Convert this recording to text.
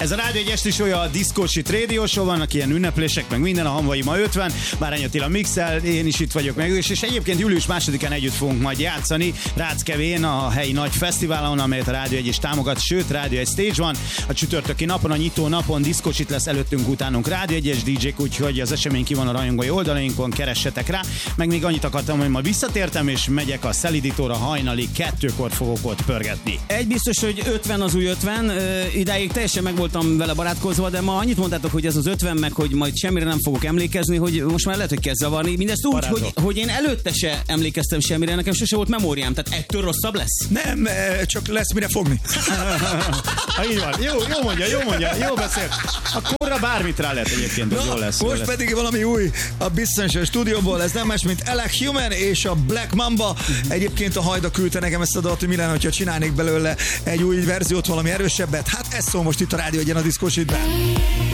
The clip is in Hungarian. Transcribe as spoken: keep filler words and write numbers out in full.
Ez a Rádió egy esti show, a Disco Shit Radio Show, vannak ilyen ünneplések, meg minden, a Hamvai ma ötven, Bárány Attila mixel, én is itt vagyok meg, és, és egyébként július másodikán együtt fogunk majd játszani Ráckevén, a helyi nagy fesztiválon, amelyet a Rádió egy is támogat, sőt, Rádió egy Stage van. A csütörtöki napon, a nyitó napon Disco Shit lesz előttünk, utánunk Rádió egyes dé jék, úgyhogy az esemény ki van a rajongói oldalainkon, keressetek rá. Meg még annyit akartam, hogy ma visszatértem, és megyek a Szelidítóra, hajnali kettőkor fogok ott pörgetni. Egy biztos, hogy ötven az új ötven, idáig teljesen meg voltam vele barátkozva, de ma annyit mondtátok, hogy ez az ötven, meg hogy majd semmire nem fogok emlékezni, hogy most már lehet, hogy kezd zavarni. Mindezt úgy, hogy, hogy én előtte se emlékeztem semmire, nekem sose volt memóriám, tehát ettől rosszabb lesz? Nem, csak lesz mire fogni. Ha, így van. Jó, jó mondja, jó mondja, jó beszél. A korra bármit rá lehet egyébként, hogy Na, jó lesz. most jó lesz. pedig valami új a Biztonságos stúdióból, ez nem más, mint Elec Human és a Black Mamba. Egyébként a Hajda küldte nekem ezt a dalt, hogy mi lenne, hogyha csinálnék belőle egy új verziót, valami erősebbet. Hát ez szól most itt a Rádió egyen a Disco Shitben.